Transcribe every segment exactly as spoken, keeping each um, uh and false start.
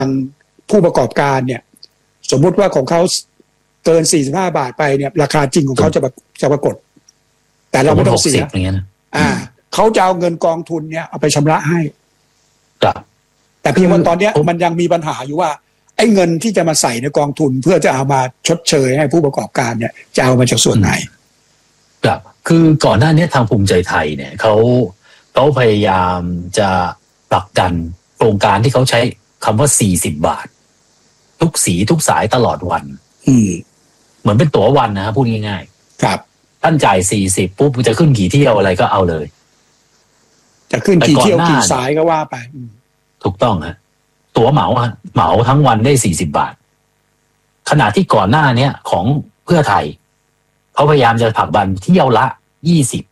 ผู้ประกอบการเนี่ยสมมุติว่าของเขาเกินสี่สิบห้าบาทไปเนี่ยราคาจริงของเขาจะจะปรากฏแต่เราไม่ต้องเสียอ่าเขาจะเอาเงินกองทุนเนี่ยเอาไปชำระให้ครับแต่เพียงว่าตอนนี้มันยังมีปัญหาอยู่ว่าไอ้เงินที่จะมาใส่ในกองทุนเพื่อจะเอามาชดเชยให้ผู้ประกอบการเนี่ยจะเอามาจากส่วนไหนครับคือก่อนหน้านี้ทางภูมิใจไทยเนี่ยเขาเขาพยายามจะผลักดันโครงการที่เขาใช้คำว่าสี่สิบบาททุกสีทุกสายตลอดวันอืมเหมือนเป็นตั๋ววันนะฮะพูดง่ายๆครับท่านจ่ายสี่สิบปุ๊บจะขึ้นกี่เที่ยวอะไรก็เอาเลยจะขึ้นกี่เที่ยวกี่สายก็ว่าไปถูกต้องฮะตั๋วเหมาฮะเหมาทั้งวันได้สี่สิบบาทขณะที่ก่อนหน้านี้ของเพื่อไทยเขาพยายามจะผลักดันเที่ยวละยี่สิบ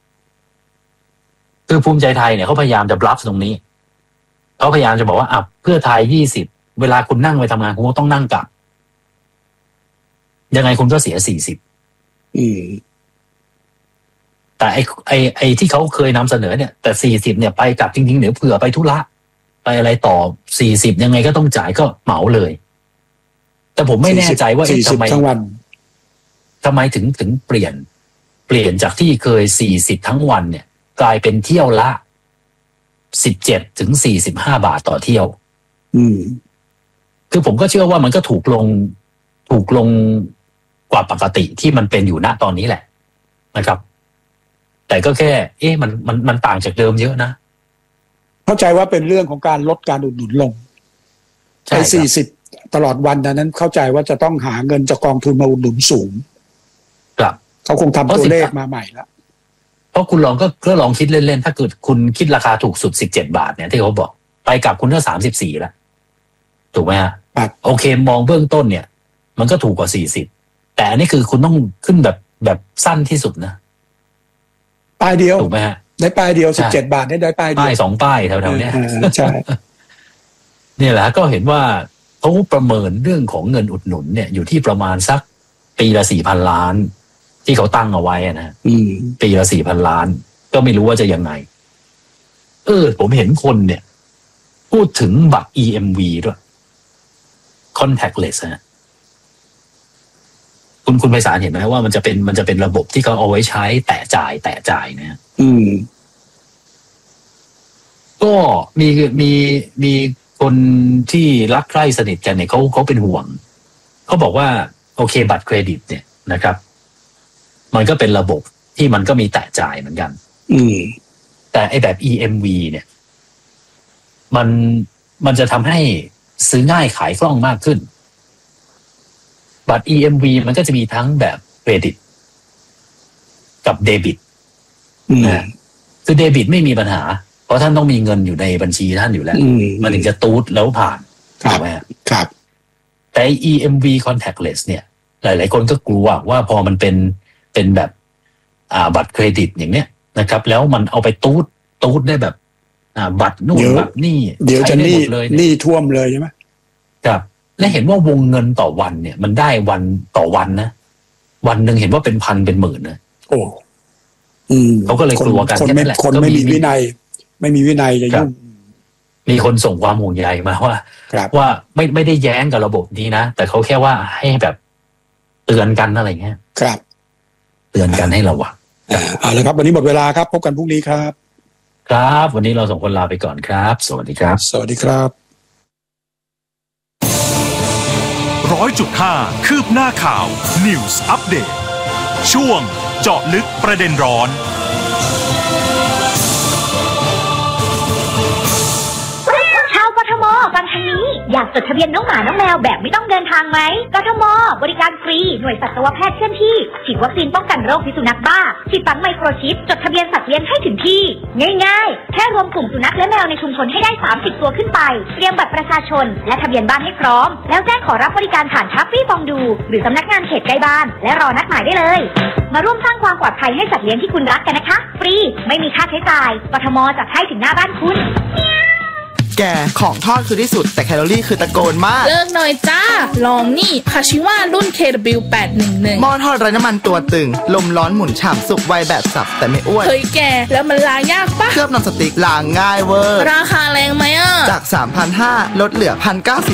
คือภูมิใจไทยเนี่ยเขาพยายามจะบลัฟตรงนี้เขาพยายามจะบอกว่าอ่ะเพื่อไทยยี่สิบเวลาคุณนั่งไปทำงานคุณก็ต้องนั่งกลับยังไงคุณก็เสียสี่สิบอืมแต่ไอ้ไอ้ไอ้ที่เขาเคยนำเสนอเนี่ยแต่สี่สิบเนี่ยไปกลับจริงๆเดี๋ยวเผื่อไปธุระไปอะไรต่อสี่สิบยังไงก็ต้องจ่ายก็เหมาเลยแต่ผมไม่แน่ใจว่าทำไมทั้งวันทำไมถึงถึงเปลี่ยนเปลี่ยนจากที่เคยสี่สิบทั้งวันเนี่ยกลายเป็นเที่ยวละสิบเจ็ดถึงสี่สิบห้าบาทต่อเที่ยวอืมคือผมก็เชื่อว่ามันก็ถูกลงถูกลงกว่าปกติที่มันเป็นอยู่ณตอนนี้แหละนะครับแต่ก็แค่เอ๊ะมันมันมันต่างจากเดิมเยอะนะเข้าใจว่าเป็นเรื่องของการลดการอุดหนุนลงใช่สี่สิบตลอดวันนั้นเข้าใจว่าจะต้องหาเงินจากกองทุนมาอุดหนุนสูงครับเขาคงทำตัวเลขมาใหม่แล้วเพราะคุณลองก็ก็ลองคิดเล่นๆถ้าเกิดคุณคิดราคาถูกสุดสิบเจ็ดบาทเนี่ยที่เขาบอกไปกลับคุณก็สามสิบสี่แล้วถูกไหมฮะโอเคมองเบื้องต้นเนี่ยมันก็ถูกกว่าสี่สิบแต่อันนี้คือคุณต้องขึ้นแบบแบบสั้นที่สุดนะป้ายเดียวถูกไหมฮะได้ป้ายเดียวสิบเจ็ดบาทได้ได้ป้ายเดียวป้ายสองป้ายแถวๆนี้ใช่เนี่ยแหละก็เห็นว่าเขาประเมินเรื่องของเงินอุดหนุนเนี่ยอยู่ที่ประมาณสักปีละสี่พันล้านที่เขาตั้งเอาไว้นะปีละสี่พันล้านก็ไม่รู้ว่าจะยังไงเออผมเห็นคนเนี่ยพูดถึงบัตร อี เอ็ม วี ด้วย contactless ฮะคุณคุณไพศาลเห็นไหมว่ามันจะเป็นมันจะเป็นระบบที่เขาเอาไว้ใช้แตะจ่ายแตะจ่ายนะอืมก็มีมีมีคนที่รักใคร่สนิทกันเนี่ยเขาเขาเป็นห่วงเขาบอกว่าโอเคบัตรเครดิตเนี่ยนะครับมันก็เป็นระบบที่มันก็มีแตะจ่ายเหมือนกันอืมแต่ไอ้แบบ อี เอ็ม วี เนี่ยมันมันจะทำให้ซื้อง่ายขายคล่องมากขึ้นบัตร อี เอ็ม วี มันก็จะมีทั้งแบบเครดิตกับเดบิตนะคือเดบิตไม่มีปัญหาเพราะท่านต้องมีเงินอยู่ในบัญชีท่านอยู่แล้วมันถึงจะตูดแล้วผ่านถูกไหมครับแต่ อี เอ็ม วี contactless เนี่ยหลายๆคนก็กลัวว่าพอมันเป็นเป็นแบบอ่าบัตรเครดิตอย่างเนี้ยนะครับแล้วมันเอาไปตูดตูดได้แบบอ่าบัตรนู่นแบบนี่เดี๋ยวจะนี่นี่ท่วมเลยใช่ไหมครับและเห็นว่าวงเงินต่อวันเนี่ยมันได้วันต่อวันนะวันหนึ่งเห็นว่าเป็นพันเป็นหมื่นนะโอ้อืมเขาก็เลยกลัวกันคนไม่คนไม่มีวินัยไม่มีวินัยจะยุ่งมีคนส่งความห่วงใยมาว่าว่าไม่ไม่ได้แย้งกับระบบนี้นะแต่เขาแค่ว่าให้แบบเตือนกันอะไรเงี้ยครับเตือนกันให้ระวังเอาละครับวันนี้หมดเวลาครับพบกันพรุ่งนี้ครับครับวันนี้เราสองคนลาไปก่อนครับสวัสดีครับสวัสดีครับร้อยจุดห้าคืบหน้าข่าว News Update ช่วงเจาะลึกประเด็นร้อนกทมฟังทางนี้อยากจดทะเบียนน้องหมาน้องแมวแบบไม่ต้องเดินทางไหมกทมบริการฟรีหน่วยสัตวแพทย์เคลื่อนที่ฉีดวัคซีนป้องกันโรคพิษสุนัขบ้าฉีดฝังไมโครชิปจดทะเบียนสัตว์เลี้ยงให้ถึงที่ง่ายๆแค่รวมกลุ่มสุนัขและแมวในชุมชนให้ได้สามสิบตัวขึ้นไปเตรียมบัตรประชาชนและทะเบียนบ้านให้พร้อมแล้วแจ้งขอรับบริการผ่านทัฟฟี่ฟองดูหรือสำนักงานเขตใกล้บ้านและรอนัดหมายได้เลยมาร่วมสร้างความปลอดภัยให้สัตว์เลี้ยงที่คุณรักกันนะคะฟรีไม่มีค่าใช้จ่ายกทมจัดให้ถึงหน้าบ้านคุณแกของทอดคือที่สุดแต่แคลอรี่คือตะโกนมากเลิกหน่อยจ้าลองนี่คาชิวารุ่น เค ดับเบิลยู แปดหนึ่งหนึ่งหม้อทอดไร้น้ำมันตัวตึงลมร้อนหมุนฉ่ำสุกไวแบบสับแต่ไม่อ้วนเฮ้ยแกแล้วมันล้างยากปะเคลือบนอนสติ๊กล้างง่ายเวอร์ราคาแรงไหมอ่ะจาก สามพันห้าร้อย ลดเหลือ หนึ่งพันเก้าสิบ